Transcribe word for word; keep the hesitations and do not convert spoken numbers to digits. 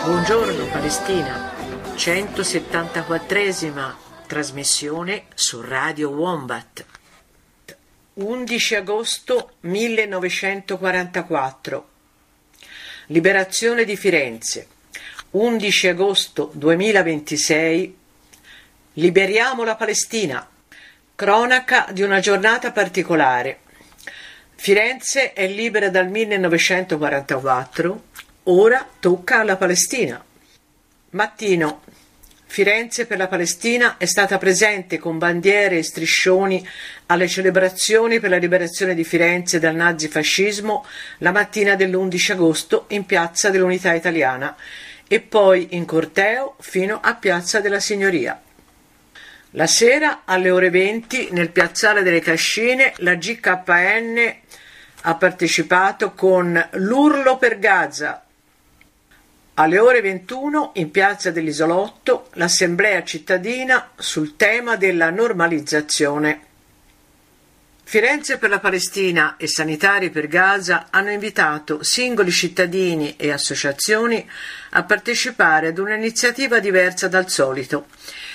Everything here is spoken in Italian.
Buongiorno Palestina, centosettantaquattresima trasmissione su Radio Wombat. undici agosto millenovecentoquarantaquattro. Liberazione di Firenze. undici agosto duemilaventisei. Liberiamo la Palestina. Cronaca di una giornata particolare. Firenze è libera dal millenovecentoquarantaquattro, ora tocca alla Palestina. Mattino. Firenze per la Palestina è stata presente con bandiere e striscioni alle celebrazioni per la liberazione di Firenze dal nazifascismo la mattina dell'undici agosto in Piazza dell'Unità Italiana e poi in corteo fino a Piazza della Signoria. La sera alle ore venti nel Piazzale delle Cascine la G K N ha partecipato con l'Urlo per Gaza. Alle ore ventuno in Piazza dell'Isolotto l'assemblea cittadina sul tema della normalizzazione. Firenze per la Palestina e Sanitari per Gaza hanno invitato singoli cittadini e associazioni a partecipare ad un'iniziativa diversa dal solito